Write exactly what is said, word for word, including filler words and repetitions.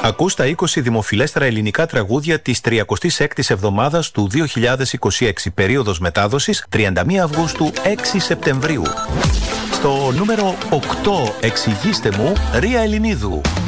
Ακούς τα είκοσι δημοφιλέστερα ελληνικά τραγούδια της τριακοστής έκτης εβδομάδας του δύο χιλιάδες είκοσι έξι, περίοδος μετάδοσης τριάντα μία Αυγούστου έξι Σεπτεμβρίου. Στο νούμερο οκτώ, εξηγήστε μου, Ρία Ελληνίδου.